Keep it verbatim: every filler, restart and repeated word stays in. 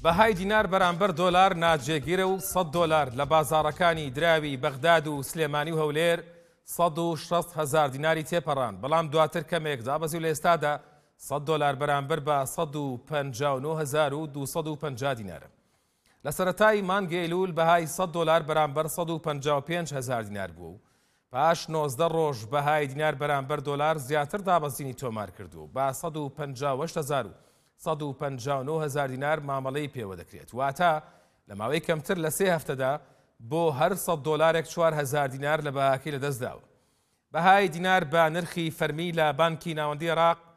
بەهای دینار بەرامبەر دۆلار ناجێگیرە و سەد دۆلار لە بازاڕەکانی دراوی بەغداد و سلێمانی و هەولێر سەد و شەست هەزار دیناری تێپەڕان، بەڵام دواتر کەمێک دابەزی و لە ئێستادا سەد دۆلار بەرامبەر بە سەد و پەنجا و نۆ هەزار و دووسەد و پەنجا دینارە. لە سەرەتای مانگی ئەیلوول بەهای سەد دۆلار بەرامبەر سەد و پەنجا و پێنج هەزار دینار بوو و پاش نۆزدە ڕۆژ بەهای دینار بەرامبەر دۆلار زیاتر دابەزینی تۆمار کردو بە سەد و پەنجا و هەشت هەزار و سەد و پەنجا و نۆ هەزار دینار مامەڵەی پێوە دەکرێت. واتە لە ماوەی کەمتر لە سێ هەفتەدا بۆ هەر سەد دۆلارێک چوار هەزار دینار لە بەهاکەی لەدەستداوە. بەهای دینار بە نرخی فەرمی لە بانکی ناوەندی عێراق